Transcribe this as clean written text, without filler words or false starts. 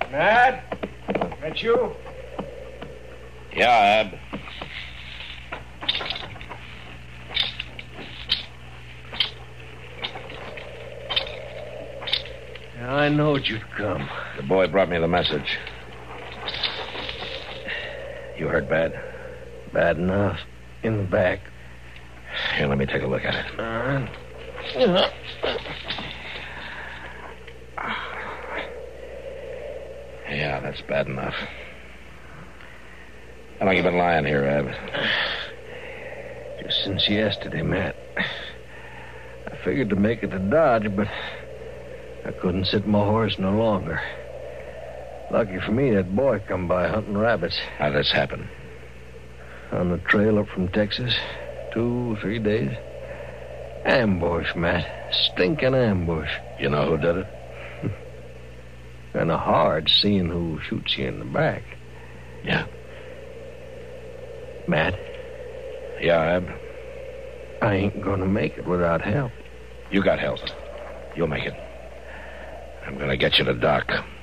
Matt? That you? Yeah, Ab. I knowed you'd come. The boy brought me the message. You hurt bad? Bad enough. In the back. Here, let me take a look at it. Yeah, that's bad enough. How long you been lying here, Ab? Just since yesterday, Matt. I figured to make it to Dodge, but I couldn't sit my horse no longer. Lucky for me, that boy come by hunting rabbits. How did this happen? On the trail up from Texas. 2 or 3 days. Ambush, Matt. Stinking ambush. You know who did it? Kind of hard seeing who shoots you in the back. Yeah. Matt? Yeah, Ab? I ain't gonna make it without help. You got help. You'll make it. I'm gonna get you to Doc.